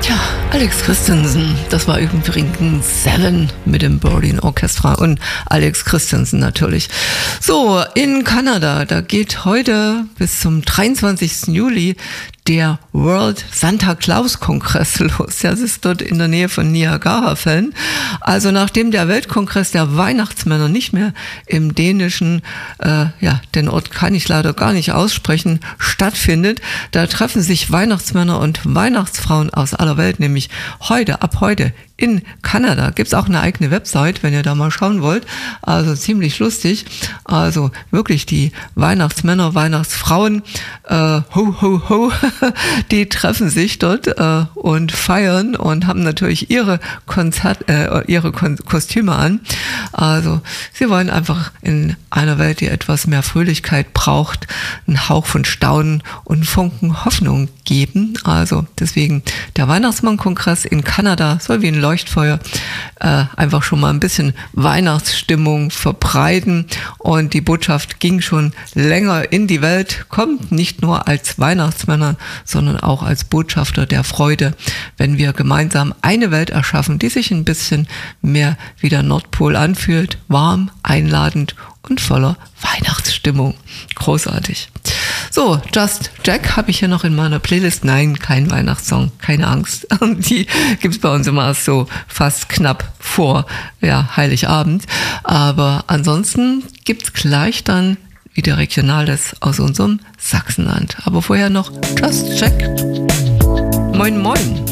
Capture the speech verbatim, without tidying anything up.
Alex Christensen, das war übrigens Seven mit dem Berlin Orchestra und Alex Christensen natürlich. So, in Kanada, da geht heute bis zum dreiundzwanzigsten Juli der World Santa Claus Kongress los. Das ist dort in der Nähe von Niagara-Fällen. Also nachdem der Weltkongress der Weihnachtsmänner nicht mehr im dänischen, äh, ja, den Ort kann ich leider gar nicht aussprechen, stattfindet, da treffen sich Weihnachtsmänner und Weihnachtsfrauen aus aller Welt, nämlich heute, ab heute in Kanada. Gibt's auch eine eigene Website, wenn ihr da mal schauen wollt. Also ziemlich lustig. Also wirklich die Weihnachtsmänner, Weihnachtsfrauen, äh, ho, ho, ho, die treffen sich dort äh, und feiern und haben natürlich ihre Konzert, äh, ihre Kon- Kostüme an. Also sie wollen einfach in einer Welt, die etwas mehr Fröhlichkeit braucht, einen Hauch von Staunen und Funken Hoffnung geben. Also deswegen der Weihnachtsmann-Kongress in Kanada soll wie ein Leuchtfeuer äh, einfach schon mal ein bisschen Weihnachtsstimmung verbreiten, und die Botschaft ging schon länger in die Welt, kommt nicht nur als Weihnachtsmänner, sondern auch als Botschafter der Freude, wenn wir gemeinsam eine Welt erschaffen, die sich ein bisschen mehr wie der Nordpol anfühlt, warm, einladend und voller Weihnachtsstimmung. Großartig. So, Just Jack habe ich hier noch in meiner Playlist. Nein, kein Weihnachtssong, keine Angst. Die gibt's bei uns immer erst so fast knapp vor, ja, Heiligabend. Aber ansonsten gibt's gleich dann wieder Regionales aus unserem Sachsenland. Aber vorher noch Just Jack. Moin, moin.